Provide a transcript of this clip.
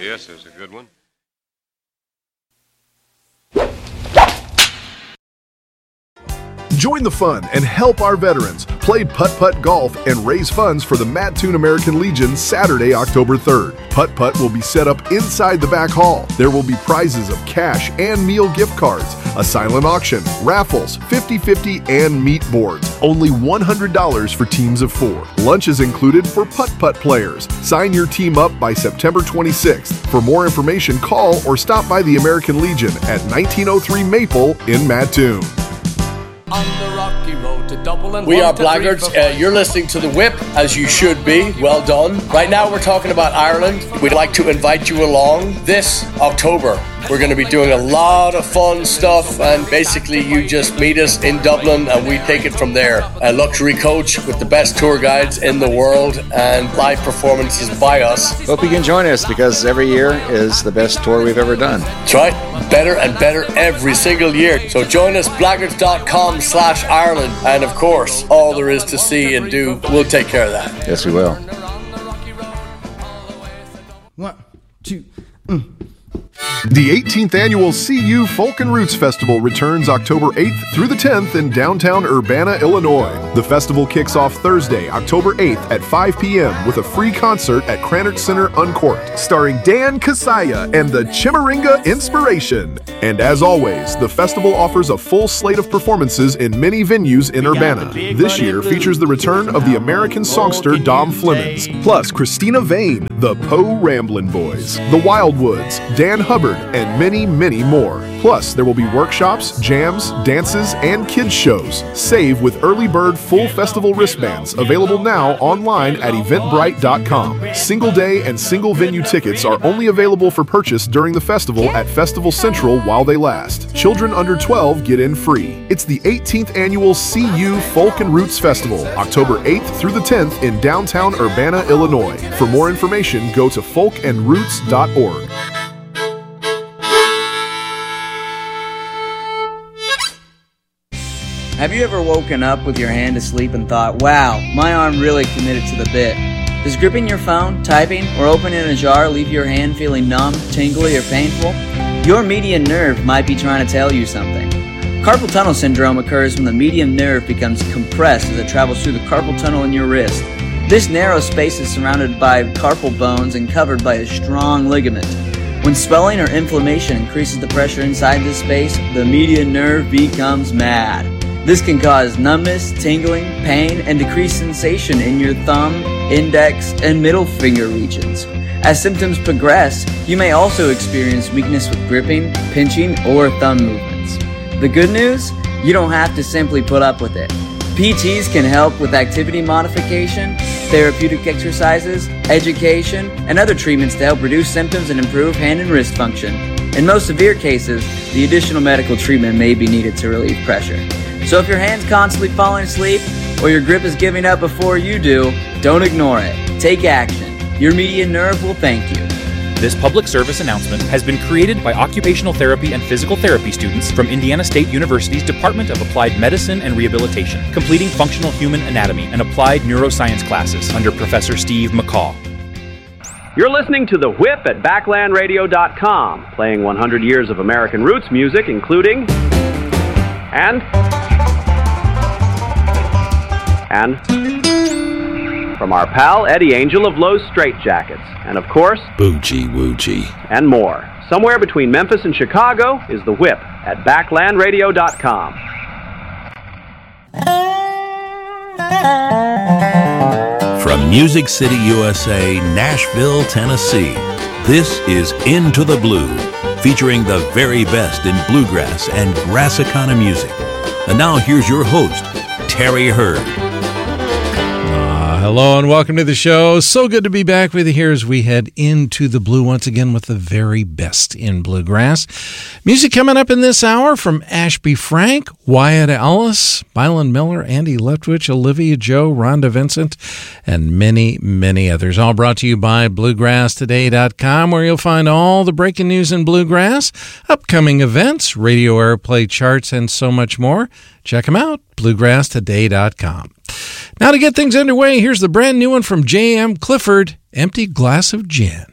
Yes, there's a good one. Join the fun and help our veterans play putt-putt golf and raise funds for the Mattoon American Legion Saturday, October 3rd. Putt-putt will be set up inside the back hall. There will be prizes of cash and meal gift cards, a silent auction, raffles, 50-50, and meat boards. Only $100 for teams of 4. Lunch is included for putt-putt players. Sign your team up by September 26th. For more information, call or stop by the American Legion at 1903 Maple in Mattoon. On the rocky road to Dublin. We are Blackguards. You're listening to The Whip, as you should be. Well done. Right now we're talking about Ireland. We'd like to invite you along this October. We're going to be doing a lot of fun stuff, and basically you just meet us in Dublin and we take it from there. A luxury coach with the best tour guides in the world and live performances by us. Hope you can join us, because every year is the best tour we've ever done. That's right. Better and better every single year. So join us, blackguards.com/Ireland. And of course, all there is to see and do, we'll take care of that. Yes, we will. 1, 2, The 18th Annual CU Folk and Roots Festival returns October 8th through the 10th in downtown Urbana, Illinois. The festival kicks off Thursday, October 8th at 5 p.m. with a free concert at Cranach Center Uncorked, starring Dan Kasaya and the Chimaringa Inspiration. And as always, the festival offers a full slate of performances in many venues in Urbana. This year features the return of the American songster Dom Flemons, plus Christina Vane, the Poe Ramblin' Boys, the Wildwoods, Dan Hubbard, and many, many more. Plus, there will be workshops, jams, dances, and kids shows. Save with early bird full festival wristbands, available now online at eventbrite.com. Single day and single venue tickets are only available for purchase during the festival at Festival Central while they last. Children under 12 get in free. It's the 18th Annual CU Folk and Roots Festival, October 8th through the 10th in downtown Urbana, Illinois. For more information, go to folkandroots.org. Have you ever woken up with your hand asleep and thought, wow, my arm really committed to the bit? Does gripping your phone, typing, or opening a jar leave your hand feeling numb, tingly, or painful? Your median nerve might be trying to tell you something. Carpal tunnel syndrome occurs when the median nerve becomes compressed as it travels through the carpal tunnel in your wrist. This narrow space is surrounded by carpal bones and covered by a strong ligament. When swelling or inflammation increases the pressure inside this space, the median nerve becomes mad. This can cause numbness, tingling, pain, and decreased sensation in your thumb, index, and middle finger regions. As symptoms progress, you may also experience weakness with gripping, pinching, or thumb movements. The good news? You don't have to simply put up with it. PTs can help with activity modification, therapeutic exercises, education, and other treatments to help reduce symptoms and improve hand and wrist function. In most severe cases, the additional medical treatment may be needed to relieve pressure. So if your hand's constantly falling asleep or your grip is giving up before you do, don't ignore it. Take action. Your median nerve will thank you. This public service announcement has been created by occupational therapy and physical therapy students from Indiana State University's Department of Applied Medicine and Rehabilitation, completing functional human anatomy and applied neuroscience classes under Professor Steve McCall. You're listening to The Whip at BacklandRadio.com, playing 100 years of American roots music, including... And from our pal Eddie Angel of Lowe's Straitjackets, and of course, Boochie Woochie, and more. Somewhere between Memphis and Chicago is The Whip at BacklandRadio.com. From Music City, USA, Nashville, Tennessee, this is Into the Blue, featuring the very best in bluegrass and Grassicana music. And now here's your host, Terry Hurd. Hello and welcome to the show. So good to be back with you here as we head into the blue once again with the very best in bluegrass. Music coming up in this hour from Ashby Frank, Wyatt Ellis, Byron Miller, Andy Leftwich, Olivia Joe, Rhonda Vincent, and many, many others. All brought to you by BluegrassToday.com, where you'll find all the breaking news in bluegrass, upcoming events, radio airplay charts, and so much more. Check them out, BluegrassToday.com. Now to get things underway, here's the brand new one from J.M. Clifford, Empty Glass of Gin.